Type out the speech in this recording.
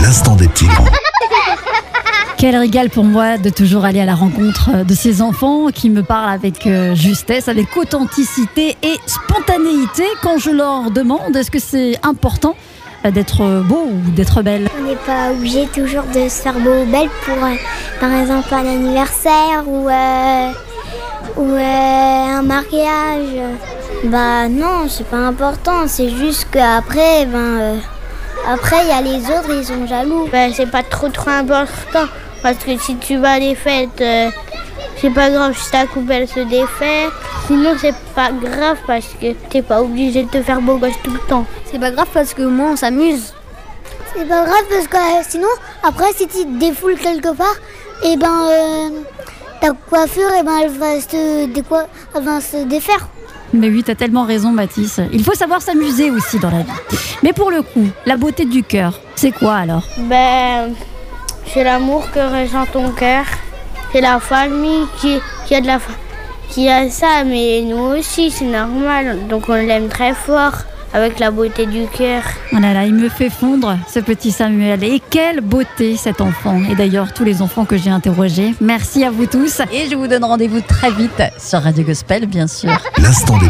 L'instant des petits grands. Quel régal pour moi de toujours aller à la rencontre de ces enfants qui me parlent avec justesse, avec authenticité et spontanéité. Quand je leur demande est-ce que c'est important d'être beau ou d'être belle. On n'est pas obligé toujours de se faire beau ou belle pour, par exemple, un anniversaire ou un mariage. Bah non, c'est pas important. C'est juste qu'après, après, il y a les autres, ils sont jaloux. C'est pas trop important. Parce que si tu vas à des fêtes, c'est pas grave si ta coupe elle se défait. Sinon c'est pas grave parce que t'es pas obligé de te faire beau gosse tout le temps. C'est pas grave parce que moi on s'amuse. C'est pas grave parce que sinon, après si tu te défoules quelque part, ta coiffure elle va se défaire. Mais oui, t'as tellement raison Mathis. Il faut savoir s'amuser aussi dans la vie. Mais pour le coup, la beauté du cœur, c'est quoi alors ? C'est l'amour que ressent ton cœur. C'est la famille qui a ça, mais nous aussi, c'est normal. Donc on l'aime très fort avec la beauté du cœur. Oh là là, il me fait fondre ce petit Samuel. Et quelle beauté cet enfant. Et d'ailleurs, tous les enfants que j'ai interrogés. Merci à vous tous. Et je vous donne rendez-vous très vite sur Radio Gospel, bien sûr. L'instant des